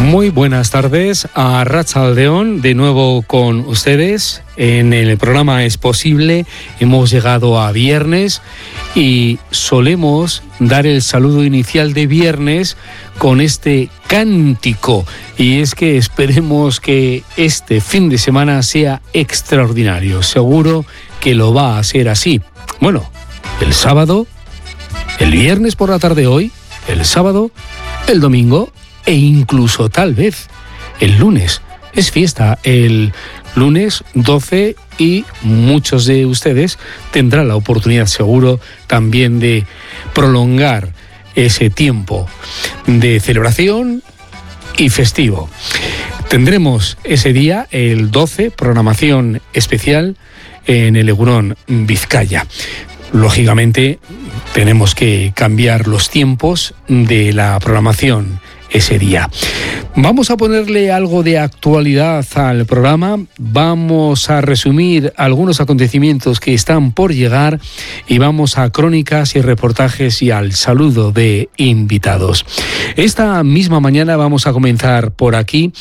Muy buenas tardes a Arratsaldeon, de nuevo con ustedes en el programa Es Posible. Hemos llegado a viernes y solemos dar el saludo inicial de viernes con este cántico, y es que esperemos que este fin de semana sea extraordinario. Seguro que lo va a ser así. Bueno, el sábado, el viernes por la tarde hoy, el sábado, el domingo e incluso tal vez el lunes. Es fiesta el lunes 12 y muchos de ustedes tendrán la oportunidad seguro también de prolongar ese tiempo de celebración y festivo. Tendremos ese día, el 12, programación especial en el Egunon, Vizcaya. Lógicamente tenemos que cambiar los tiempos de la programación ese día. Vamos a ponerle algo de actualidad al programa, vamos a resumir algunos acontecimientos que están por llegar y vamos a crónicas y reportajes y al saludo de invitados. Esta misma mañana vamos a comenzar por aquí,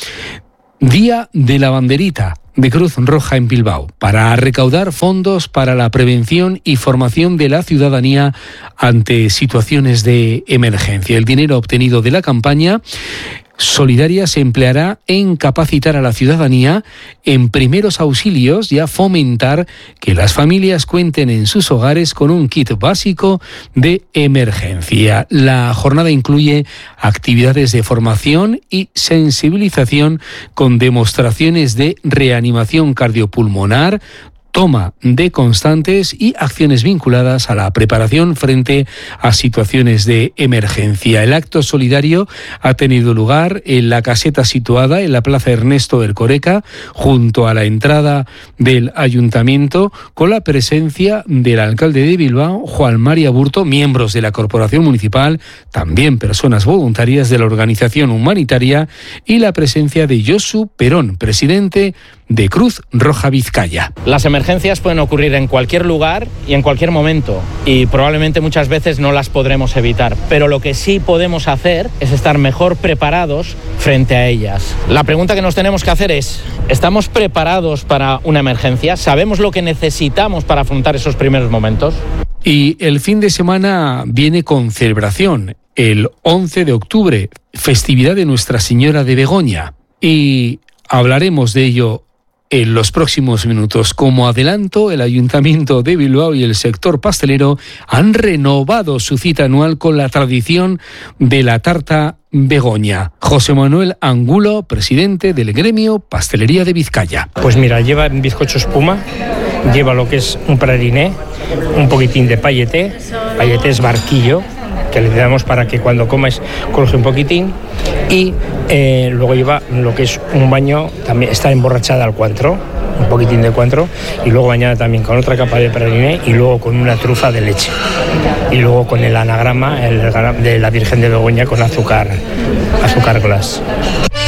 Día de la Banderita de Cruz Roja en Bilbao, para recaudar fondos para la prevención y formación de la ciudadanía ante situaciones de emergencia. El dinero obtenido de la campaña solidaria se empleará en capacitar a la ciudadanía en primeros auxilios y a fomentar que las familias cuenten en sus hogares con un kit básico de emergencia. La jornada incluye actividades de formación y sensibilización con demostraciones de reanimación cardiopulmonar, toma de constantes y acciones vinculadas a la preparación frente a situaciones de emergencia. El acto solidario ha tenido lugar en la caseta situada en la Plaza Ernesto Erkoreka, junto a la entrada del ayuntamiento, con la presencia del alcalde de Bilbao, Juan Mari Aburto, miembros de la corporación municipal, también personas voluntarias de la organización humanitaria, y la presencia de Josu Perón, presidente de Cruz Roja Vizcaya. Las emergencias pueden ocurrir en cualquier lugar y en cualquier momento, y probablemente muchas veces no las podremos evitar, pero lo que sí podemos hacer es estar mejor preparados frente a ellas. La pregunta que nos tenemos que hacer es: ¿estamos preparados para una emergencia? ¿Sabemos lo que necesitamos para afrontar esos primeros momentos? Y el fin de semana viene con celebración, el 11 de octubre, festividad de Nuestra Señora de Begoña, y hablaremos de ello en los próximos minutos. Como adelanto, el Ayuntamiento de Bilbao y el sector pastelero han renovado su cita anual con la tradición de la tarta Begoña. José Manuel Angulo, presidente del gremio Pastelería de Vizcaya. Pues mira, lleva bizcocho espuma, lleva lo que es un praliné, un poquitín de pailleté es barquillo, que le damos para que cuando comes coge un poquitín, y luego lleva lo que es un baño, también está emborrachada al cuantro, un poquitín de cuantro, y luego bañada también con otra capa de praliné y luego con una trufa de leche, y luego con el anagrama de la Virgen de Begoña con azúcar glass.